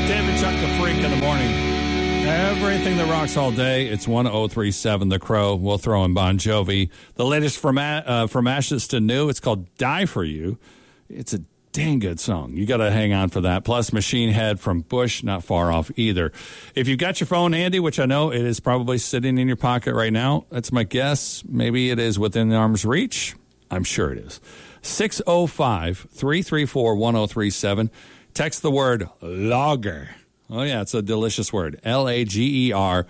David Chuck the Freak in the morning. Everything that rocks all day, it's 1037 The Crow. We'll throw in Bon Jovi. The latest from Ashes to New, it's called Die For You. It's a dang good song. You got to hang on for that. Plus Machine Head from Bush, not far off either. If you've got your phone handy, which I know it is probably sitting in your pocket right now, that's my guess. Maybe it is within arm's reach. I'm sure it is. 605-334-1037. Text the word lager. Oh, yeah, it's a delicious word. Lager.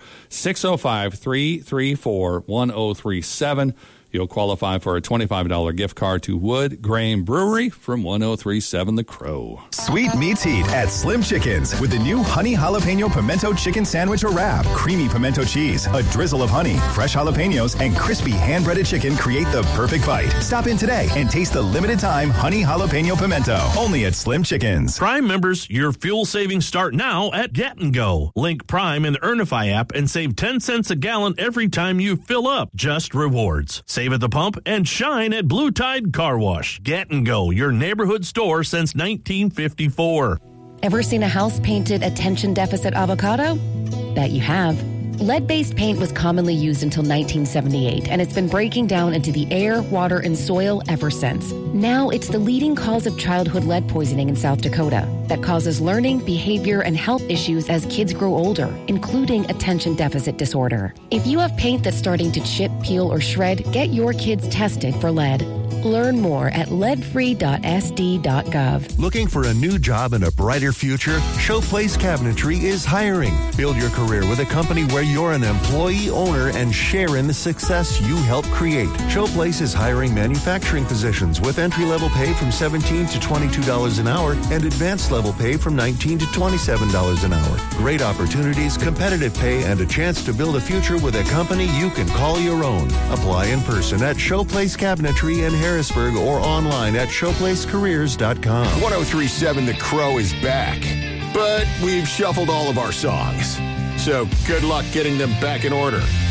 605-334-1037. You'll qualify for a $25 gift card to Wood Grain Brewery from 1037 The Crow. Sweet meets heat at Slim Chickens with the new Honey Jalapeno Pimento Chicken Sandwich or Wrap. Creamy pimento cheese, a drizzle of honey, fresh jalapenos, and crispy hand-breaded chicken create the perfect bite. Stop in today and taste the limited-time Honey Jalapeno Pimento. Only at Slim Chickens. Prime members, your fuel savings start now at Get & Go. Link Prime in the Earnify app and save 10 cents a gallon every time you fill up. Just rewards. Save at the pump and shine at Blue Tide Car Wash. Get & Go, your neighborhood store since 1954. Ever seen a house painted attention deficit avocado? Bet you have. Lead-based paint was commonly used until 1978, and it's been breaking down into the air, water, and soil ever since. Now it's the leading cause of childhood lead poisoning in South Dakota that causes learning, behavior, and health issues as kids grow older, including attention deficit disorder. If you have paint that's starting to chip, peel, or shred, get your kids tested for lead. Learn more at leadfree.sd.gov. Looking for a new job and a brighter future? Showplace Cabinetry is hiring. Build your career with a company where you're an employee owner and share in the success you help create. Showplace is hiring manufacturing positions with entry-level pay from $17 to $22 an hour and advanced level pay from $19 to $27 an hour. Great opportunities, competitive pay, and a chance to build a future with a company you can call your own. Apply in person at Showplace Cabinetry in Harrisburg or online at showplacecareers.com. 1037 The Crow is back, but we've shuffled all of our songs. So good luck getting them back in order.